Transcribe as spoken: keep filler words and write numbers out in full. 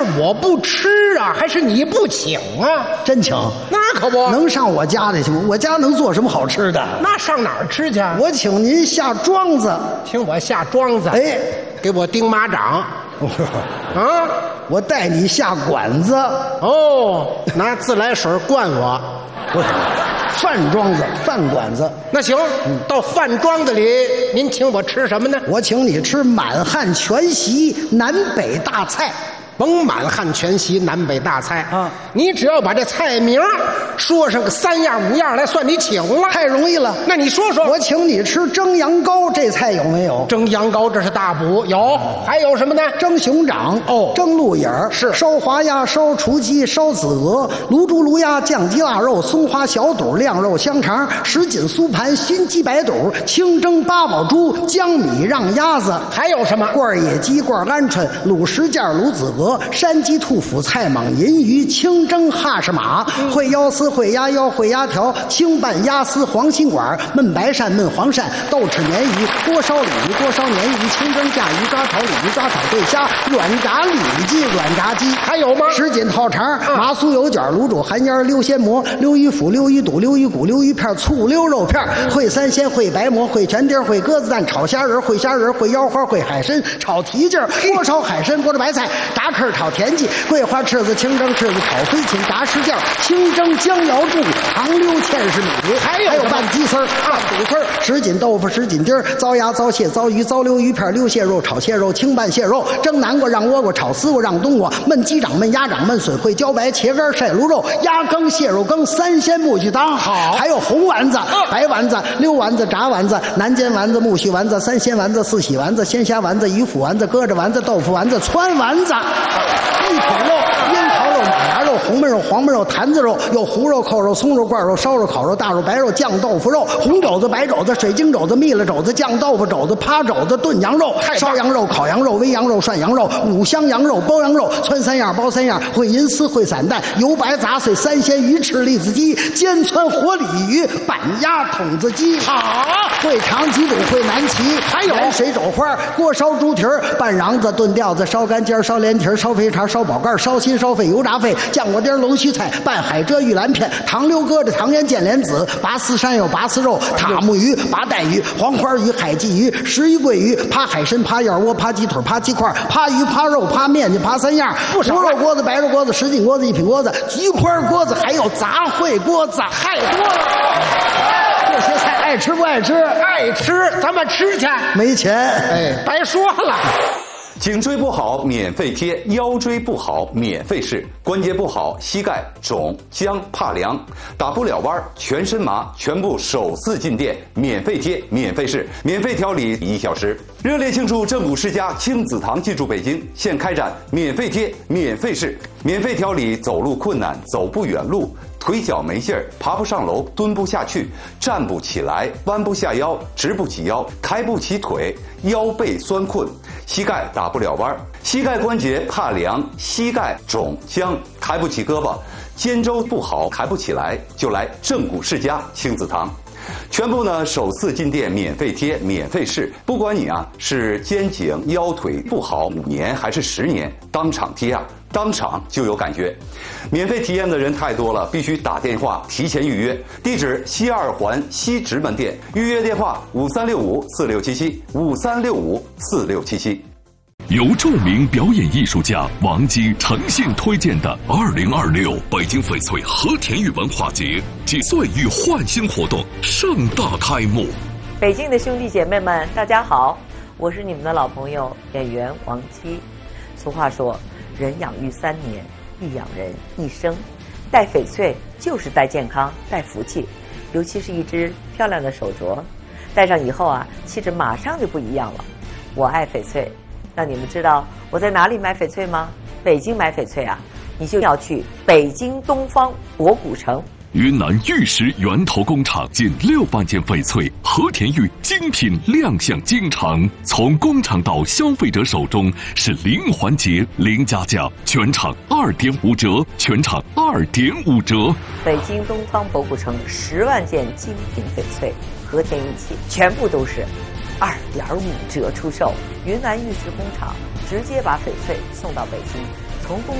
我不吃啊，还是你不请啊？ 真请？ 那可不能上我家里去吗？我家能做什么好吃的？ 那上哪儿吃去？ 我请您下庄子， 请我下庄子。 哎， 给我钉马掌。啊， 我带你下馆子。 哦，拿自来水灌我。 不是，饭庄子，饭馆子。 那行，嗯、到饭庄子里，您请我吃什么呢？ 我请你吃满汉全席南北大菜。 甭满汉全席南北大菜啊！ 你只要把这菜名说上个三样五样来，算你请了。 太容易了。 那你说说， 我请你吃蒸羊羔，这菜有没有？ 蒸羊羔这是大补，有。还有什么呢？ 蒸熊掌， 哦， 蒸鹿眼儿， 是烧滑鸭、烧雏鸡、烧子鹅、卤猪、卤鸭、酱鸡腊肉、松花小肚、晾肉香肠、什锦酥盘、新鸡白肚、清蒸八宝猪、江米让鸭子。 还有什么？ 罐野鸡、罐鹌鹑、卤什件、卤子鹅。山鸡、兔脯、菜蟒、银鱼、清蒸哈士马、烩腰丝、烩鸭腰、烩鸭条、清拌鸭丝、黄心管、焖白鳝、焖黄鳝、豆豉鲶鱼、锅烧鲤鱼、锅烧鲶鱼、清蒸架鱼、抓炒鲤鱼、抓炒对虾、软炸里脊、软炸鸡。 还有吗？ 什锦套肠、啊、麻酥油卷、卤煮寒烟、溜鲜蘑、溜鱼腐、溜鱼肚、溜鱼骨、溜鱼片、醋溜肉片、烩三鲜、烩白馍、烩全丁、烩鸽子蛋、炒虾仁、烩虾仁、烩腰花、烩海参、炒蹄筋、锅烧海参、锅着白菜、炸翅、炒田鸡、桂花翅子、清蒸翅子、炒飞禽、炸什件、清蒸姜瑶柱、糖溜芡实米， 还有还有拌鸡丝儿、拌肚丝儿、什锦豆腐、什锦丁、糟鸭、糟蟹、糟鱼、糟溜鱼片、溜蟹肉、炒蟹肉、清拌蟹肉、蒸南瓜、让倭瓜、炒丝瓜、让冬瓜、焖鸡掌、焖鸭掌、焖笋烩茭白、茄干、晒卤肉、鸭羹、蟹肉羹、三鲜木须汤。 好， 还有红丸子、白丸子、溜丸子、炸丸子、南煎丸子、木须丸子、三鲜丸子、四喜丸子、鲜虾丸子、鱼腐丸子、鸽子丸子、豆腐丸子、汆丸子。一品肉、樱桃肉、马牙肉、红焖肉、黄焖肉、坛子肉，有胡肉、扣肉、松肉、罐肉、烧肉、烤肉、大肉、白肉、酱豆腐肉、红肘子、白肘子、水晶肘子、蜜了肘子、酱豆腐肘子、趴肘子、炖羊肉、烧羊肉、烤羊肉、煨羊肉、涮羊肉、五香羊肉、包羊肉、汆三样、包三样、烩银丝、烩散蛋、油白杂碎、三鲜鱼翅、栗子鸡、煎汆活鲤鱼、板鸭、筒子鸡。 好， 烩长脊肚、烩南旗，还有水肘花、锅烧猪蹄儿、拌瓤子、炖吊子、烧干尖、烧连蹄、烧肥肠、烧宝盖、烧心、烧肺、油炸肺、酱锅丁、龙须菜、拌海蜇、玉兰片、糖溜鸽子、糖腌剑莲子、拔丝山药、拔丝肉、塔木鱼、拔带鱼、黄花鱼、海鲫鱼、石鱼、桂鱼、扒海参、扒燕窝、扒鸡腿、扒鸡块、扒鱼、扒肉、扒面筋、扒三样，红肉锅子、白肉锅子、什锦锅子、一品锅子、菊花锅子，还有杂烩锅子，太多了。这些菜爱吃不爱吃？ 爱吃，咱们吃去。 没钱， 哎，白说了。 颈椎不好免费贴，腰椎不好免费试，关节不好膝盖肿僵怕凉，打不了弯全身麻，全部首次进店免费贴免费试，免费调理一小时。热烈庆祝正骨世家亲子堂进驻北京，现开展免费贴免费试，免费调理走路困难、走不远路、腿脚没劲儿、爬不上楼、蹲不下去、站不起来、弯不下腰、直不起腰、抬不起腿、腰背酸困、膝盖打不了弯、膝盖关节怕凉、膝盖肿僵、抬不起胳膊、肩周不好抬不起来，就来正骨世家亲子堂。全部呢首次进店免费贴免费试，不管你啊是肩颈腰腿不好五年还是十年，当场贴啊当场就有感觉。免费体验的人太多了，必须打电话提前预约。地址西二环西直门店，预约电话五三六五四六七七五三六五四六七七。 由著名表演艺术家王姬诚信推荐的二零二六北京翡翠和田玉文化节季岁与焕新活动盛大开幕。 北京的兄弟姐妹们，大家好，我是你们的老朋友演员王姬。俗话说，人养育三年，一养人一生。戴翡翠就是戴健康，戴福气，尤其是一只漂亮的手镯，戴上以后啊，气质马上就不一样了。我爱翡翠。那你们知道我在哪里买翡翠吗？北京买翡翠啊，你就要去北京东方博古城。 云南玉石源头工厂近六万件翡翠和田玉精品亮相京城，从工厂到消费者手中是零环节零加价，全场二点五折，全场二点五折。 北京东方博古城十万件精品翡翠和田玉器，全部都是二点五折出售。云南玉石工厂直接把翡翠送到北京，从工